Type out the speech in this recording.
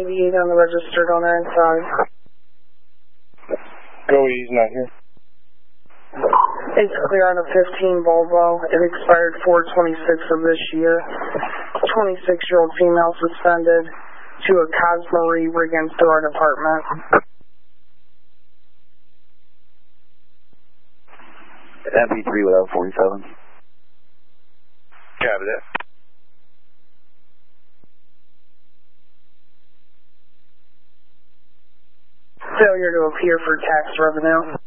88 on the registered owner inside. He's not here. It's clear on a 15 Volvo. It expired 4/26 of this year. 26-year-old female suspended to a Cosmarie Riggins Door Department. MP3 without 47. Copy that. Failure to appear for tax revenue.